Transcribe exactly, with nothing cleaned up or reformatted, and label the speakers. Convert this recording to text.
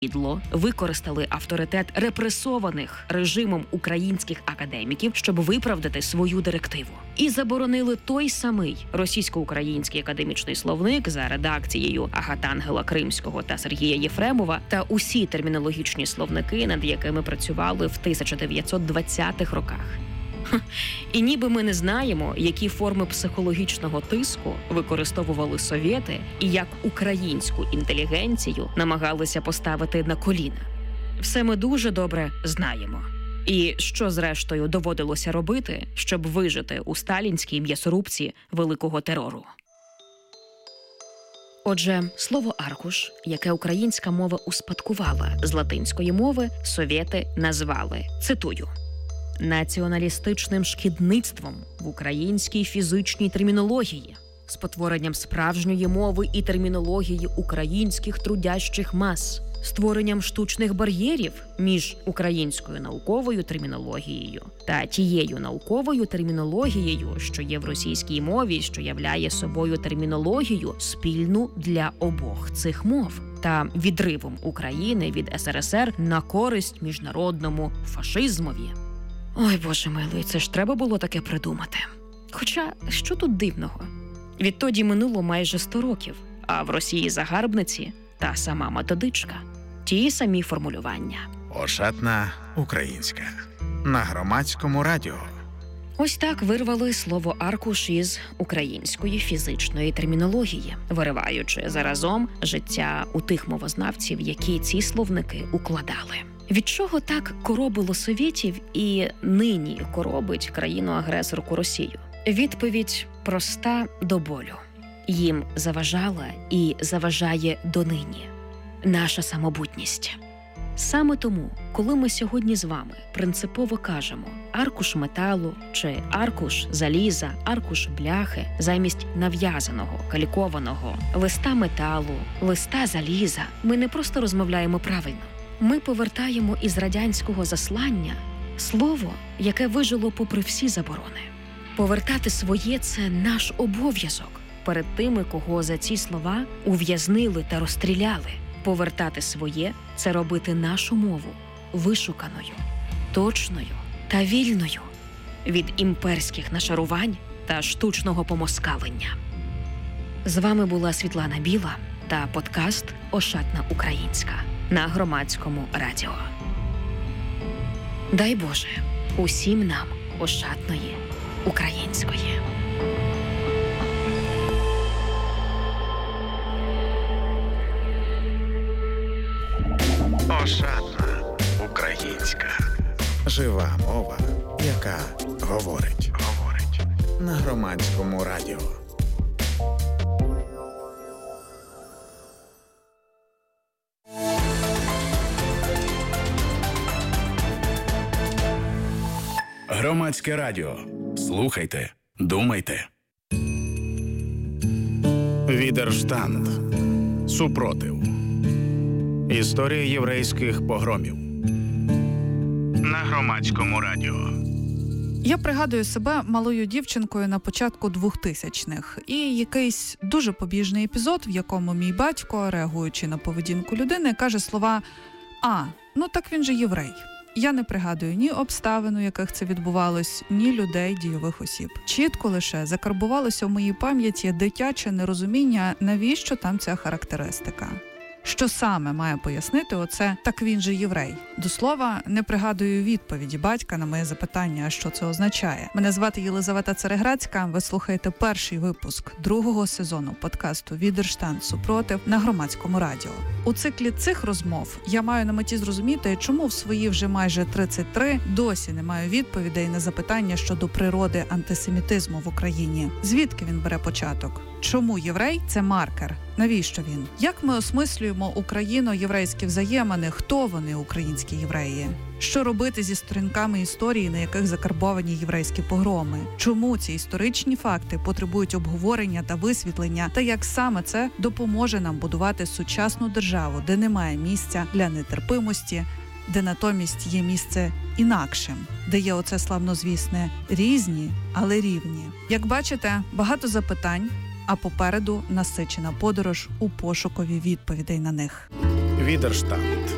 Speaker 1: підло використали авторитет репресованих режимом українських академіків, щоб виправдати свою директиву. І заборонили той самий російсько-український академічний словник за редакцією Агатангела Кримського та Сергія Єфремова та усі термінологічні словники, над якими працювали в тисяча дев'ятсот двадцятих роках. І ніби ми не знаємо, які форми психологічного тиску використовували совєти і як українську інтелігенцію намагалися поставити на коліна. Все ми дуже добре знаємо. І що, зрештою, доводилося робити, щоб вижити у сталінській м'ясорубці великого терору. Отже, слово «аркуш», яке українська мова успадкувала з латинської мови, совєти назвали, цитую, націоналістичним шкідництвом в українській фізичній термінології, спотворенням справжньої мови і термінології українських трудящих мас, створенням штучних бар'єрів між українською науковою термінологією та тією науковою термінологією, що є в російській мові, що являє собою термінологію спільну для обох цих мов, та відривом України від ес ер ес ер на користь міжнародному фашизмові. Ой, Боже милий, це ж треба було таке придумати. Хоча, що тут дивного? Відтоді минуло майже сто років, а в Росії загарбниці та сама методичка. Ті самі формулювання.
Speaker 2: Ошатна українська. На Громадському радіо.
Speaker 1: Ось так вирвали слово «аркуш» із української фізичної термінології, вириваючи заразом життя у тих мовознавців, які ці словники укладали. Від чого так коробило совєтів і нині коробить країну-агресорку Росію? Відповідь проста до болю. Їм заважала і заважає донині наша самобутність. Саме тому, коли ми сьогодні з вами принципово кажемо аркуш металу чи аркуш заліза, аркуш бляхи, замість нав'язаного, калікованого листа металу, листа заліза, ми не просто розмовляємо правильно. Ми повертаємо із радянського заслання слово, яке вижило попри всі заборони. Повертати своє – це наш обов'язок перед тими, кого за ці слова ув'язнили та розстріляли. Повертати своє – це робити нашу мову вишуканою, точною та вільною від імперських нашарувань та штучного помоскалення. З вами була Світлана Біла та подкаст «Ошатна українська» на Громадському радіо. Дай Боже усім нам ошатної української.
Speaker 2: Ошатна українська. Жива мова, яка говорить. Говорить. На Громадському радіо.
Speaker 3: Громадське радіо. Слухайте, думайте.
Speaker 2: Відерштанд. Супротив. Історія єврейських погромів. На Громадському радіо.
Speaker 4: Я пригадую себе малою дівчинкою на початку двохтисячних. І якийсь дуже побіжний епізод, в якому мій батько, реагуючи на поведінку людини, каже слова «А, ну так він же єврей». Я не пригадую ні обставин, у яких це відбувалось, ні людей, дійових осіб. Чітко лише закарбувалося в моїй пам'яті дитяче нерозуміння, навіщо там ця характеристика. Що саме має пояснити оце «так він же єврей». До слова, не пригадую відповіді батька на моє запитання, що це означає. Мене звати Єлизавета Цереграцька, ви слухаєте перший випуск другого сезону подкасту «Відерштанд. Супротив» на Громадському радіо. У циклі цих розмов я маю на меті зрозуміти, чому в свої вже майже тридцять три досі не маю відповідей на запитання щодо природи антисемітизму в Україні. Звідки він бере початок? Чому єврей – це маркер? Навіщо він? Як ми осмислюємо україно-єврейські взаємини? Хто вони, українські євреї? Що робити зі сторінками історії, на яких закарбовані єврейські погроми? Чому ці історичні факти потребують обговорення та висвітлення? Та як саме це допоможе нам будувати сучасну державу, де немає місця для нетерпимості, де натомість є місце інакшим, де є оце славнозвісне «різні, але рівні». Як бачите, багато запитань, а попереду насичена подорож у пошукові відповідей на них.
Speaker 2: Відерштанд.